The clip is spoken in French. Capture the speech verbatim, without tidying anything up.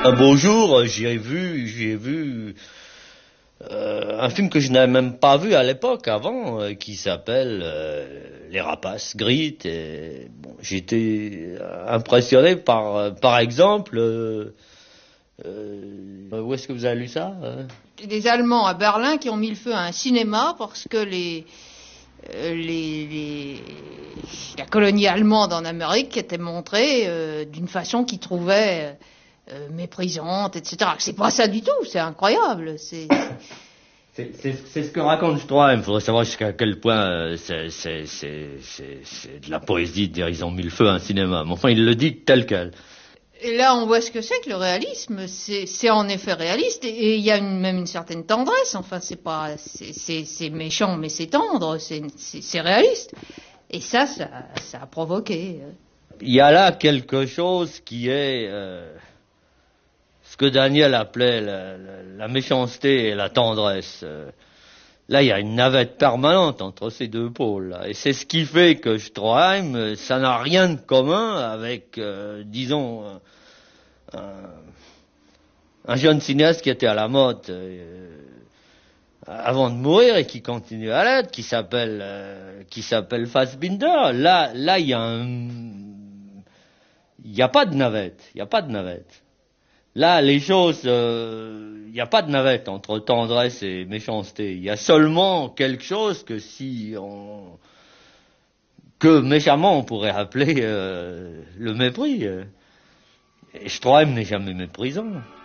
Un beau jour, j'ai vu, j'ai vu euh, un film que je n'avais même pas vu à l'époque avant, euh, qui s'appelle euh, Les Rapaces Gris. Et, bon, j'étais impressionné par, par exemple, euh, euh, où est-ce que vous avez lu ça euh Des Allemands à Berlin qui ont mis le feu à un cinéma parce que les, euh, les, les, la colonie allemande en Amérique était montrée euh, d'une façon qu'ils trouvaient euh, méprisante, et cetera. C'est pas ça du tout, c'est incroyable. C'est c'est, c'est, c'est ce que raconte Stroheim. Il faudrait savoir jusqu'à quel point euh, c'est, c'est, c'est, c'est, c'est de la poésie de dire ils ont mis le feu à un cinéma. Mais enfin, il le dit tel quel. Et là, on voit ce que c'est que le réalisme. C'est, c'est en effet réaliste, et il y a une, même une certaine tendresse. Enfin, c'est pas, c'est, c'est, c'est méchant, mais c'est tendre, c'est, c'est, c'est réaliste. Et ça, ça, ça a provoqué. Il y a là quelque chose qui est euh, ce que Daniel appelait la, la, la méchanceté et la tendresse. Là, il y a une navette permanente entre ces deux pôles. Là. Et c'est ce qui fait que Stroheim, ça n'a rien de commun avec, euh, disons, un, un jeune cinéaste qui était à la mode euh, avant de mourir et qui continue à l'être, qui s'appelle, euh, qui s'appelle Fassbinder. Là, là, il y a un, il n'y a pas de navette. Il n'y a pas de navette. Là, les choses, il euh, n'y a pas de navette entre tendresse et méchanceté. Il y a seulement quelque chose que si on, que méchamment on pourrait appeler euh, le mépris. Et Stroheim n'est jamais méprisant.